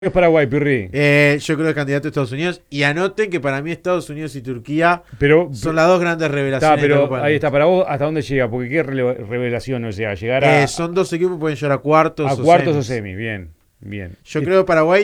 Es Paraguay, Pirri. Yo creo que es candidato a Estados Unidos. Y anoten que para mí Estados Unidos y Turquía Pero, son las dos grandes revelaciones de la pero Copa del ahí Mundo. está, para vos, ¿hasta dónde llega? Porque qué revelación, o sea, llegar a Son dos equipos que pueden llegar a cuartos a o cuartos o semis. semis. Bien, bien. Yo creo que Paraguay